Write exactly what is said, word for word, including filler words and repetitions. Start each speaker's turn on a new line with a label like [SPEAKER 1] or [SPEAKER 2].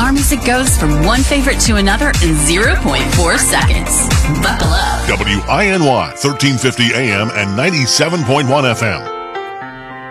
[SPEAKER 1] our music goes from one favorite to another in zero point four seconds. Buckle up.
[SPEAKER 2] W I N Y, thirteen fifty A M and ninety-seven point one F M.